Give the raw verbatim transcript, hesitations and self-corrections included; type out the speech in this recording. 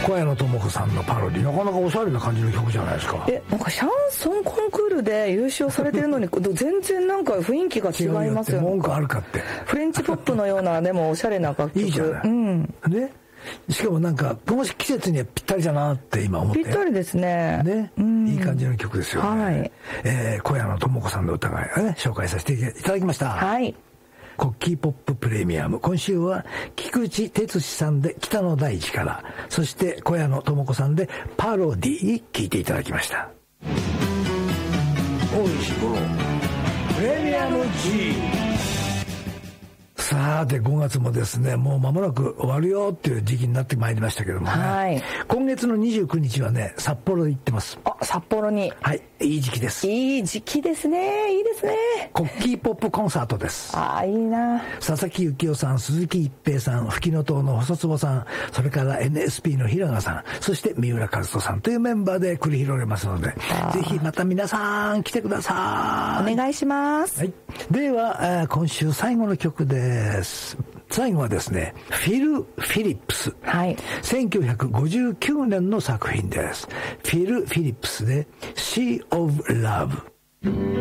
小谷野智子さんのパロディ、なかなかおしゃれな感じの曲じゃないですか。 え、なんかシャンソンコンクールで優勝されてるのに全然なんか雰囲気が違いますよね。 文句あるかって。 フレンチポップのようなでもおしゃれな楽曲。 いいじゃない、うん、ね。しかもなんかこの季節にはぴったりだなって今思って。 ぴったりですね。 ね、うん、いい感じの曲ですよね。はい。えー、小谷野智子さんの歌が、ね、紹介させていただきました。 はい。 コッキーポッププレミアム、今週は菊池哲司さんで北の大地から、そして小谷野智子さんでパロディ聴いていただきました。大石五郎プレミアム G。さてごがつもですね、もう間もなく終わるよっていう時期になってまいりましたけどもね、はい、今月のにじゅうくにちはね、札幌行ってます。 あ、札幌に。 はい、いい時期です。 いい時期ですね。いいですね。 コッキーポップコンサートです。 ああ、いいな。 佐々木幸雄さん、鈴木一平さん、吹きの塔の細坪さん、それから エヌエスピー の平賀さん、そして三浦和人さんというメンバーで繰り広げますので、ぜひまた皆さん来てください。 お願いします。 はい、では今週最後の曲です。最後はですね、フィル・フィリップス、はい、せんきゅうひゃくごじゅうきゅうねんの作品です。フィル・フィリップスで Sea of Love。